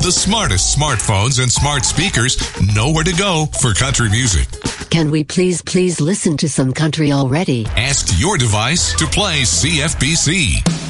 The smartest smartphones and smart speakers know where to go for country music. Can we please listen to some country already? Ask your device to play CFBC.